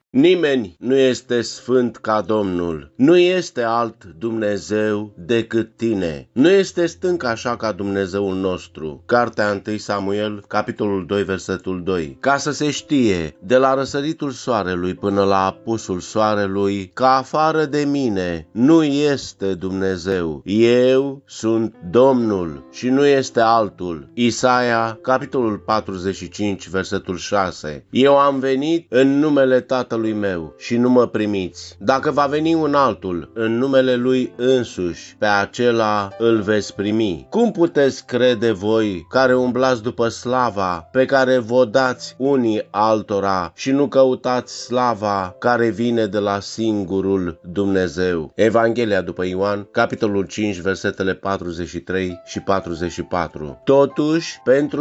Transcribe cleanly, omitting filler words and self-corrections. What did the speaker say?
Nimeni nu este sfânt ca Domnul, nu este alt Dumnezeu decât tine, nu este stânc așa ca Dumnezeul nostru. Cartea 1 Samuel, capitolul 2, versetul 2. Ca să se știe, de la răsăritul soarelui până la apusul soarelui, că afară de mine nu este Dumnezeu. Eu sunt Domnul și nu este altul. Isaia, capitolul 45, versetul 6. Eu am venit în numele Tatălui meu și nu mă primiți. Dacă va veni un altul în numele lui însuși, pe acela îl veți primi. Cum puteți crede voi, care umblați după slava pe care vă dați unii altora și nu căutați slava care vine de la singurul Dumnezeu? Evanghelia după Ioan, capitolul 5, versetele 43 și 44. Totuși, pentru